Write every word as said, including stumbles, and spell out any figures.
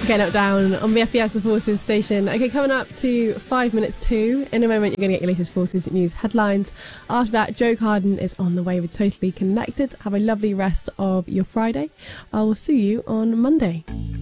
Getting Up Down on the F B S The Forces station. Okay, coming up to five minutes two. In a moment, you're going to get your latest Forces news headlines. After that, Joe Carden is on the way with Totally Connected. Have a lovely rest of your Friday. I will see you on Monday.